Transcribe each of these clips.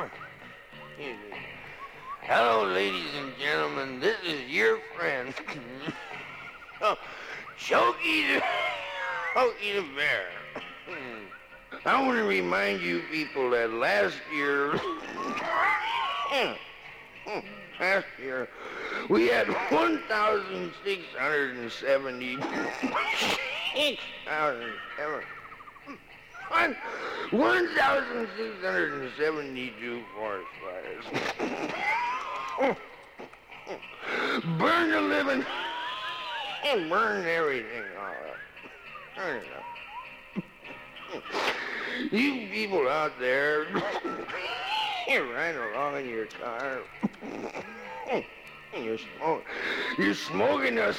Hello, ladies and gentlemen. This is your friend, Chokey the Bear. I want to remind you people that last year, we had 1,672 forest fires. Burn the living and burn everything all up. Turn it up. You people out there, you're riding along in your car, and you're smoking a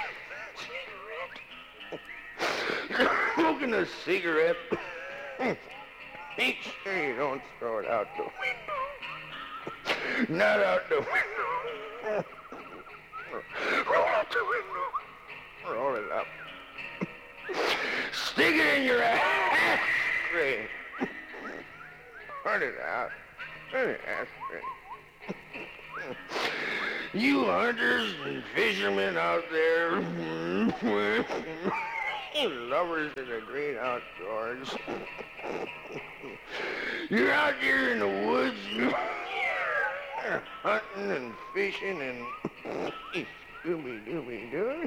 cigarette. Make sure you don't throw it out the window. Not out the window. Roll out the window. Roll it up. Stick it in your ashtray. Turn it out. Turn the ashtray. You hunters and fishermen out there, you lovers of the great outdoors, you're out there in the woods, hunting and fishing and Scooby-Dooby-Doo.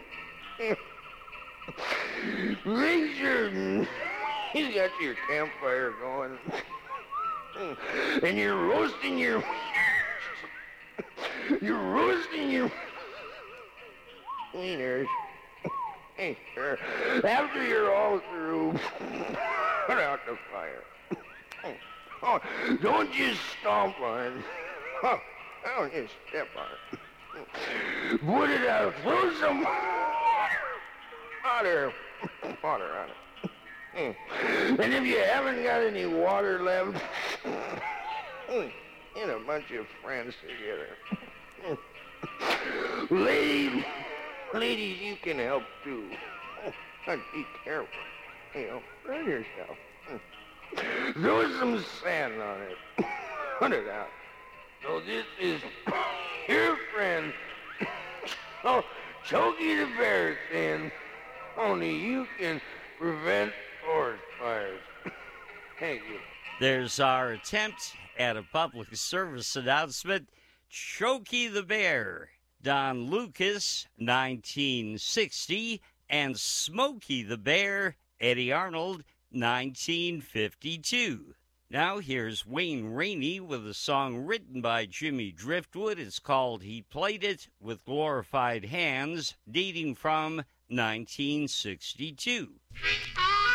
Make sure you got your campfire going, and you're roasting your wieners. Hey, sir, after you're all through, put out the fire. Oh, don't just stomp on it. Oh, don't just step on it. Put it out. Throw some water on it. And if you haven't got any water left, get a bunch of friends together. Ladies, you can help too. But be careful. Burn yourself. Throw some sand on it. Put it out. So this is your friend, Chokey the Bear, saying only you can prevent forest fires. Thank you. There's our attempt at a public service announcement. Chokey the Bear, Don Lucas, 1960, and Smokey the Bear, Eddie Arnold, 1952. Now here's Wayne Rainey with a song written by Jimmy Driftwood. It's called He Played It with Glorified Hands, dating from 1962.